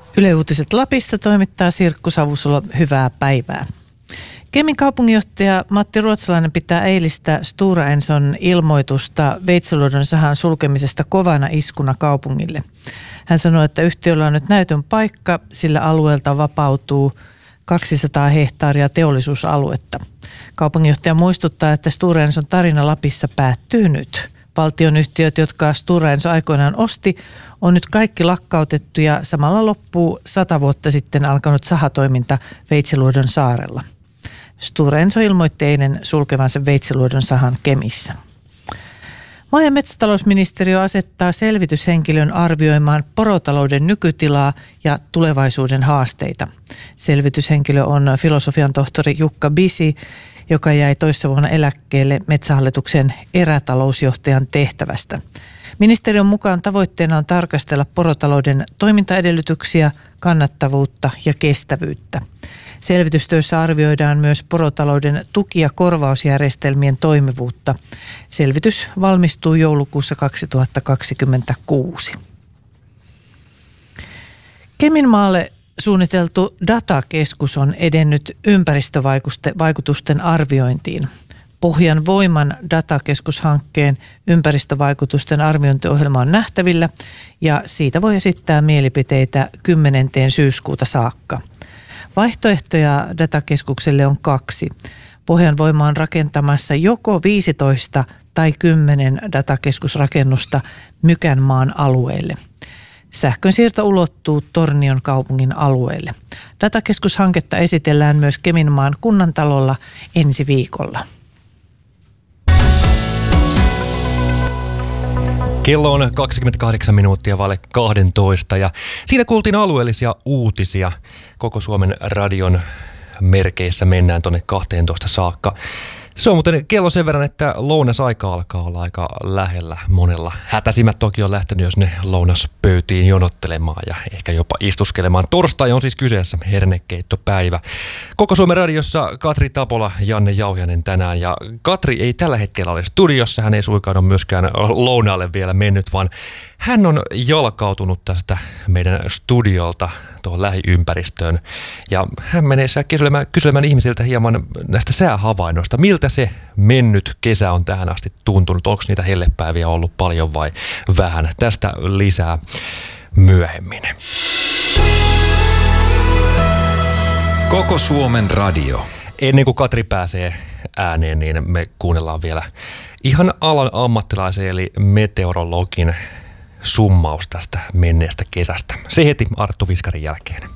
Yle Uutiset Lapista toimittaa Sirkku Savusulo. Hyvää päivää. Kemin kaupunginjohtaja Matti Ruotsalainen pitää eilistä Stora Enson ilmoitusta Veitsiluodon sahan sulkemisesta kovana iskuna kaupungille. Hän sanoi, että yhtiöllä on nyt näytön paikka, sillä alueelta vapautuu 200 hehtaaria teollisuusaluetta. Kaupunginjohtaja muistuttaa, että Stora Enson tarina Lapissa päättyy nyt. Valtionyhtiöt, jotka Stora Enso aikoinaan osti, on nyt kaikki lakkautettu ja samalla loppuu 100 vuotta sitten alkanut sahatoiminta Veitsiluodon saarella. Stora Enso ilmoitti eilen sulkevansa Veitsiluodon sahan Kemissä. Maa- ja metsätalousministeriö asettaa selvityshenkilön arvioimaan porotalouden nykytilaa ja tulevaisuuden haasteita. Selvityshenkilö on filosofian tohtori Jukka Bisi, joka jäi toissa vuonna eläkkeelle Metsähallituksen erätalousjohtajan tehtävästä. Ministeriön mukaan tavoitteena on tarkastella porotalouden toimintaedellytyksiä, kannattavuutta ja kestävyyttä. Selvitystyössä arvioidaan myös porotalouden tuki- ja korvausjärjestelmien toimivuutta. Selvitys valmistuu joulukuussa 2026. Keminmaalle suunniteltu datakeskus on edennyt ympäristövaikutusten arviointiin. Pohjan voiman datakeskushankkeen ympäristövaikutusten arviointiohjelma on nähtävillä ja siitä voi esittää mielipiteitä 10. syyskuuta saakka. Vaihtoehtoja datakeskukselle on 2. Pohjan voima on rakentamassa joko 15 tai 10 datakeskusrakennusta Mykänmaan alueelle. Sähkönsiirto ulottuu Tornion kaupungin alueelle. Datakeskushanketta esitellään myös Keminmaan kunnantalolla ensi viikolla. Kello on 28 minuuttia vaille 12 ja siinä kuultiin alueellisia uutisia. Koko Suomen radion merkeissä mennään tuonne 12 saakka. Se on muuten kello sen verran, että lounasaika alkaa olla aika lähellä monella. Hätäisimmät toki on lähtenyt jos ne lounaspöytiin jonottelemaan ja ehkä jopa istuskelemaan. Torstai on siis kyseessä hernekeittopäivä. Koko Suomen radiossa Katri Tapola, Janne Jauhiainen tänään. Ja Katri ei tällä hetkellä ole studiossa, hän ei suinkaan ole myöskään lounaalle vielä mennyt, vaan hän on jalkautunut tästä meidän studiolta tuohon lähiympäristöön. Ja hän menee kyselemään ihmisiltä hieman näistä säähavainnoista. Miltä se mennyt kesä on tähän asti tuntunut? Onko niitä hellepäiviä ollut paljon vai vähän? Tästä lisää myöhemmin. Koko Suomen radio. Ennen kuin Katri pääsee ääneen, niin me kuunnellaan vielä ihan alan ammattilaisen eli meteorologin summaus tästä menneestä kesästä. Se heti Arttu Viskarin jälkeen.